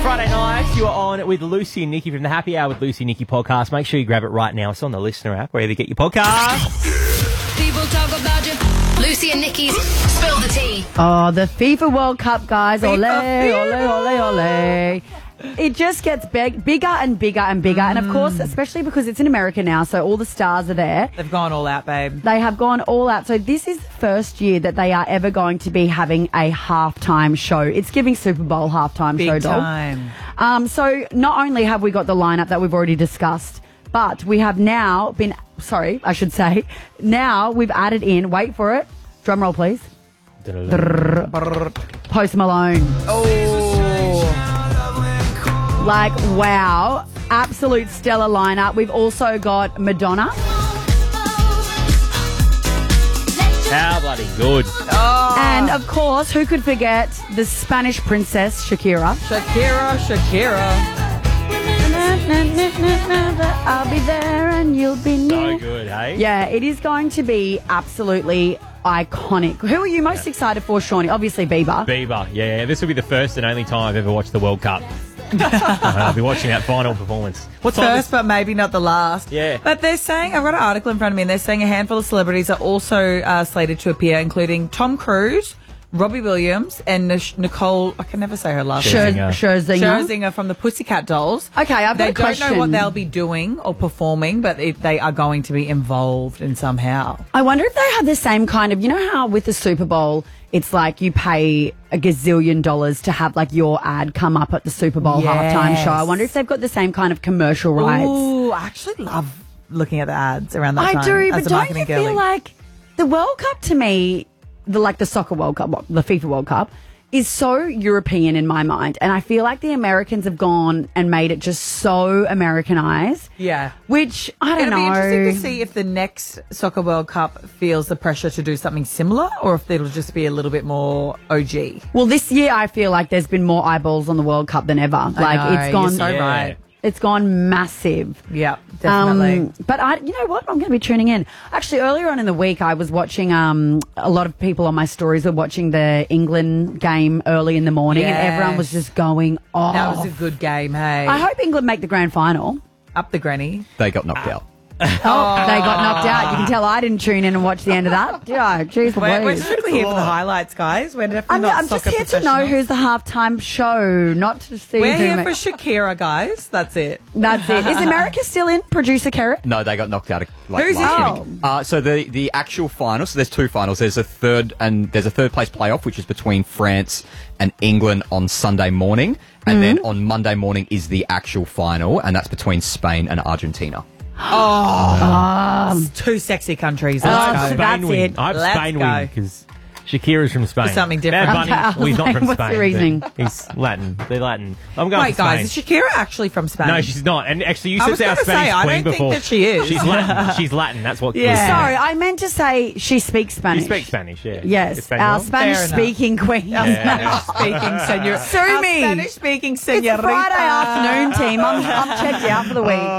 Friday night, you are on with Lucy and Nikki from the Happy Hour with Lucy and Nikki podcast. Make sure you grab it right now. It's on the Listener app, wherever you get your podcast. People talk about you. Lucy and Nikki's Spill the Tea. Oh, the FIFA World Cup, guys. Ole, ole, ole, ole. It just gets bigger and bigger and bigger. And, of course, especially because it's in America now, so all the stars are there. They've gone all out, babe. They have gone all out. So this is the first year that they are ever going to be having a halftime show. It's giving Super Bowl halftime show, Big doll. time. So not only have we got the lineup that we've already discussed, but we have now been, now we've added in, wait for it, drum roll please, Post Malone. Oh. Like, wow, absolute stellar lineup. We've also got Madonna. How bloody good. Oh. And, of course, who could forget the Spanish princess, Shakira. Shakira. I'll be there and you'll be near. So good, hey? Yeah, it is going to be absolutely iconic. Who are you most excited for, Shawnee? Obviously, Bieber. Bieber, yeah. This will be the first and only time I've ever watched the World Cup. I'll be watching that final performance. What's First, but maybe not the last. Yeah. But they're saying, I've got an article in front of me, and they're saying a handful of celebrities are also slated to appear, including Tom Cruise, Robbie Williams, and Nicole, I can never say her last name. Scherzinger from the Pussycat Dolls. Okay, I've got a question. They don't know what they'll be doing or performing, but they are going to be involved in somehow. I wonder if they have the same kind of, you know how with the Super Bowl, it's like you pay a gazillion dollars to have like your ad come up at the Super Bowl halftime show. I wonder if they've got the same kind of commercial rights. Ooh, I actually love looking at the ads around that time. I do, but as a don't marketing you feel girly. like the World Cup to me, the Soccer World Cup, the FIFA World Cup, is so European in my mind. And I feel like the Americans have gone and made it just so Americanized. Yeah. Which, I don't know. It'll be interesting to see if the next Soccer World Cup feels the pressure to do something similar or if it'll just be a little bit more OG. Well, this year I feel like there's been more eyeballs on the World Cup than ever. It's gone you're so right. It's gone massive. Yeah, definitely. But you know what? I'm going to be tuning in. Actually, earlier on in the week, I was watching, a lot of people on my stories were watching the England game early in the morning, and everyone was just going off. That was a good game, hey. I hope England make the grand final. Up the granny. They got knocked out. Oh, they got knocked out. You can tell I didn't tune in and watch the end of that. Yeah, jeez, We're strictly here for the highlights, guys. We're definitely I'm just here to know who's the halftime show, not to see We're who here for Shakira, guys. That's it. That's it. Is America still in? Producer Kerrit? No, they got knocked out. Who's last in? week. So the actual final. So there's two finals. There's a third place playoff, which is between France and England on Sunday morning, and then on Monday morning is the actual final, and that's between Spain and Argentina. Two sexy countries. Oh, Let's go. so that's it. I have Let's Spain go. win because Shakira's from Spain. For something different. Bad Bunny, Okay, well, he's not from what's the Spain. reasoning? But he's Latin. They're Latin. I'm going Wait, for Spain. guys, is Shakira actually from Spain? No, she's not. And actually, you I said was our gonna Spanish say, I queen don't think before. that she is. She's Latin. She's Latin. That's what. Yeah. Sorry, I meant to say she speaks Spanish. She speaks Spanish. Yeah. Yes, Espanol? our Spanish-speaking queen. Spanish-speaking senor. Sue me. Spanish-speaking It's a senorita. Friday afternoon, team. I'm checked out for the week.